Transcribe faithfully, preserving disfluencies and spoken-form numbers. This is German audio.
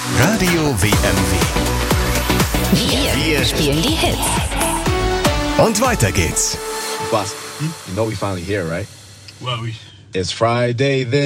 Radio W M W. Wir, Wir spielen die Hits. Und weiter geht's. Boss, you know we finally here, right? Well, we It's Friday then.